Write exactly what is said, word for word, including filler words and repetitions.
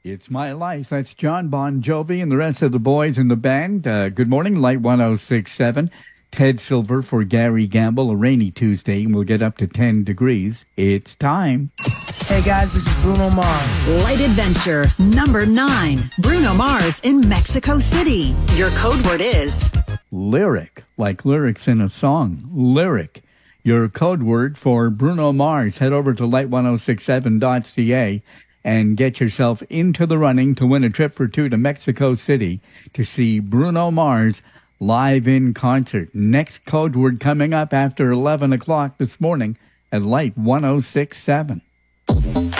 It's My Life. That's John Bon Jovi and the rest of the boys in the band. Uh, good morning, Light one oh six point seven. Ted Silver for Gary Gamble. A rainy Tuesday, and we'll get up to ten degrees. It's time. Hey guys, this is Bruno Mars. Light Adventure, number nine. Bruno Mars in Mexico City. Your code word is... Lyric, like lyrics in a song. Lyric. Your code word for Bruno Mars. Head over to light ten sixty-seven dot c a and get yourself into the running to win a trip for two to Mexico City to see Bruno Mars live in concert. Next code word coming up after eleven o'clock this morning at Light ten sixty-seven.